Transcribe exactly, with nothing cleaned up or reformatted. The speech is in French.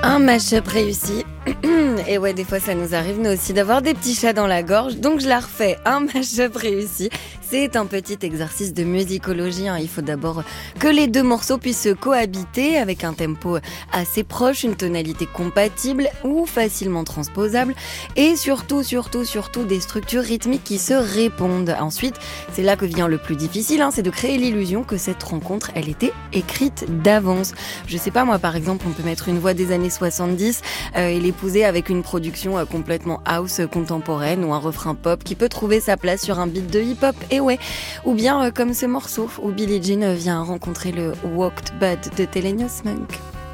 Un mash-up réussi. Et ouais, des fois ça nous arrive nous aussi d'avoir des petits chats dans la gorge, donc je la refais. Un mash-up réussi, c'est un petit exercice de musicologie, hein. Il faut d'abord que les deux morceaux puissent cohabiter avec un tempo assez proche, une tonalité compatible ou facilement transposable, et surtout, surtout, surtout des structures rythmiques qui se répondent. Ensuite, c'est là que vient le plus difficile, hein, c'est de créer l'illusion que cette rencontre, elle était écrite d'avance. Je sais pas, moi par exemple, on peut mettre une voix des années soixante-dix euh, et l'épouser avec une production euh, complètement house euh, contemporaine ou un refrain pop qui peut trouver sa place sur un beat de hip-hop, et ouais. Ou bien euh, comme ce morceau où Billie Jean euh, vient rencontrer le Walked Bud de Thelonious Monk.